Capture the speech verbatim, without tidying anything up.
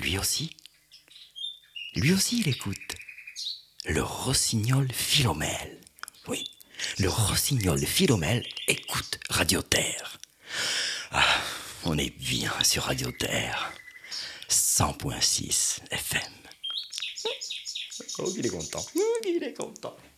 Lui aussi, lui aussi il écoute. Le rossignol Philomèle. Oui, le rossignol Philomèle écoute Radio Terre. Ah, on est bien sur Radio Terre. cent point six F M. Oh, il est content. Oh, il est content.